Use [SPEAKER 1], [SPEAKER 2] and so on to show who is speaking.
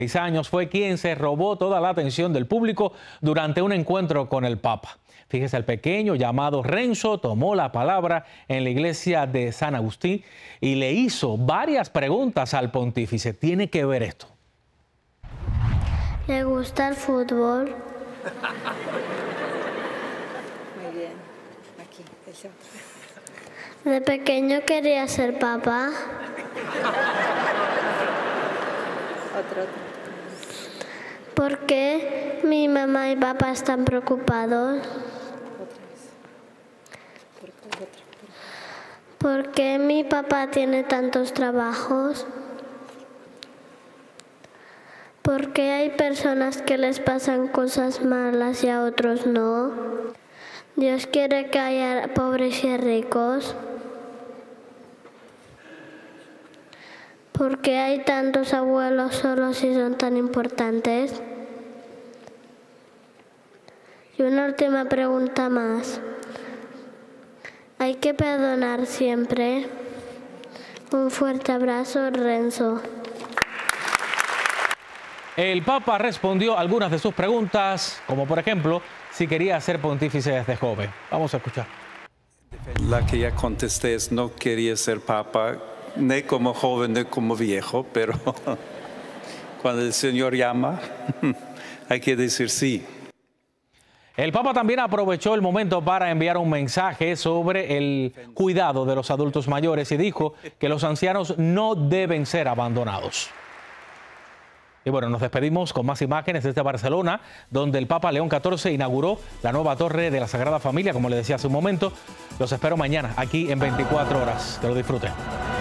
[SPEAKER 1] 6 años fue quien se robó toda la atención del público durante un encuentro con el Papa. Fíjese, el pequeño llamado Renzo tomó la palabra en la iglesia de San Agustín y le hizo varias preguntas al pontífice. Tiene que ver esto.
[SPEAKER 2] ¿Le gusta el fútbol?
[SPEAKER 3] Muy bien. Aquí, eso.
[SPEAKER 2] De pequeño quería ser papá.
[SPEAKER 3] Otro.
[SPEAKER 2] ¿Por qué mi mamá y papá están preocupados?
[SPEAKER 3] Otra vez.
[SPEAKER 2] ¿Por qué mi papá tiene tantos trabajos? ¿Por qué hay personas que les pasan cosas malas y a otros no? Dios quiere que haya pobres y ricos. ¿Por qué hay tantos abuelos solos y son tan importantes? Y una última pregunta más. ¿Hay que perdonar siempre? Un fuerte abrazo, Renzo.
[SPEAKER 1] El Papa respondió algunas de sus preguntas, como por ejemplo, si quería ser pontífice desde joven. Vamos a escuchar.
[SPEAKER 4] La que ya contesté es no quería ser papa, ni como joven ni como viejo, pero cuando el Señor llama, hay que decir sí.
[SPEAKER 1] El Papa también aprovechó el momento para enviar un mensaje sobre el cuidado de los adultos mayores y dijo que los ancianos no deben ser abandonados. Y bueno, nos despedimos con más imágenes desde Barcelona, donde el Papa León XIV inauguró la nueva torre de la Sagrada Familia, como le decía hace un momento. Los espero mañana aquí en 24 horas. Que lo disfruten.